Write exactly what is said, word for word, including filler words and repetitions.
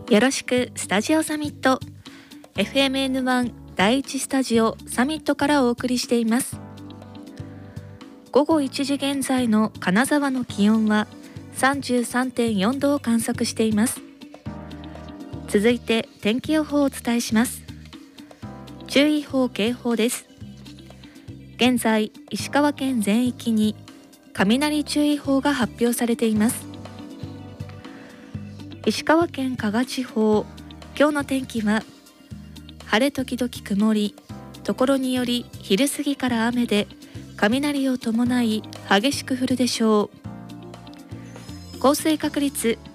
よろしくスタジオサミット エフエムエヌワン 第一スタジオサミットからお送りしています。午後いちじ現在の金沢の気温は さんじゅうさんてんよんどを観測しています。続いて天気予報をお伝えします。注意報警報です。現在石川県全域に雷注意報が発表されています。石川県加賀地方、今日の天気は晴れ時々曇り、ところにより昼過ぎから雨で雷を伴い激しく降るでしょう。降水確率